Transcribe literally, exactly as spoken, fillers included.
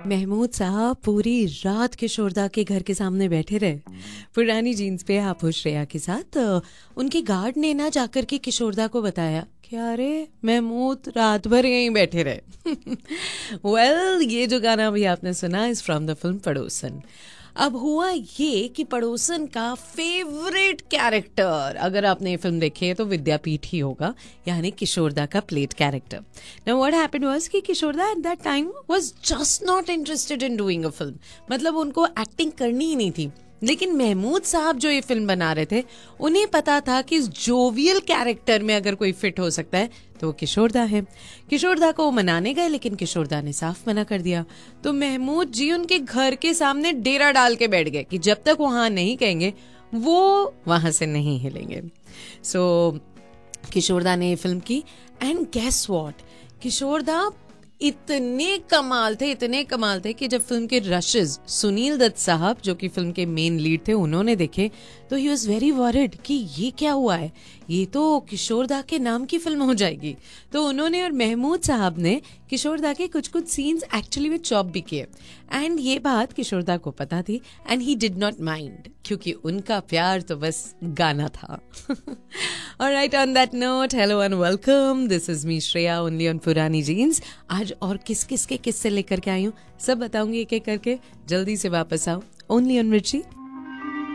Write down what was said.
महमूद साहब पूरी रात किशोरदा के घर के सामने बैठे रहे पुरानी जीन्स पे आप हो श्रेया के साथ। उनके गार्ड ने ना जाकर के किशोरदा को बताया कि अरे महमूद रात भर यहीं बैठे रहे। वेल well, ये जो गाना अभी आपने सुना इज फ्रॉम द फिल्म पड़ोसन। अब हुआ ये कि पड़ोसन का फेवरेट कैरेक्टर, अगर आपने ये फिल्म देखी है तो विद्यापीठ ही होगा, यानी किशोरदा का played character. Now what happened was कि किशोरदा at that time was just not interested in doing a film, मतलब उनको एक्टिंग करनी ही नहीं थी। लेकिन महमूद साहब जो ये फिल्म बना रहे थे उन्हें पता था कि इस जोवियल कैरेक्टर में अगर कोई फिट हो सकता है तो वो किशोरदा है। किशोरदा को वो मनाने गए लेकिन किशोरदा ने साफ मना कर दिया। तो महमूद जी उनके घर के सामने डेरा डाल के बैठ गए कि जब तक वो हाँ नहीं कहेंगे वो वहां से नहीं हिलेंगे। सो so, किशोरदा ने ये फिल्म की एंड गेस व्हाट, किशोरदा इतने कमाल थे इतने कमाल थे कि जब फिल्म के रशेस सुनील दत्त साहब जो कि फिल्म के मेन लीड थे उन्होंने देखे तो ही वॉज वेरी वरिड कि ये क्या हुआ है, ये तो किशोरदा के नाम की फिल्म हो जाएगी। तो उन्होंने और महमूद साहब ने किशोरदा के कुछ कुछ सीन्स एक्चुअली में चॉप भी किए एंड ये बात किशोरदा को पता थी and he did not mind, क्योंकि उनका प्यार तो बस गाना था। Alright, on that note, hello and welcome, this is me Shreya only on पुरानी जीन्स। आज और किस किस के किस्से लेकर के आई हूँ सब बताऊंगी एक एक करके, जल्दी से वापस आओ ओनली ऑन मिर्ची।